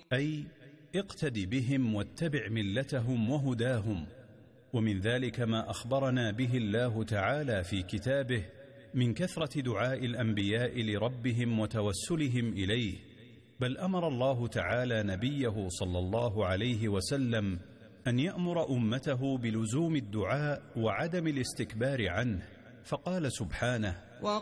أي اقتد بهم واتبع ملتهم وهداهم. ومن ذلك ما أخبرنا به الله تعالى في كتابه من كثرة دعاء الأنبياء لربهم وتوسلهم إليه، بل أمر الله تعالى نبيه صلى الله عليه وسلم أن يأمر أمته بلزوم الدعاء وعدم الاستكبار عنه، فقال سبحانه: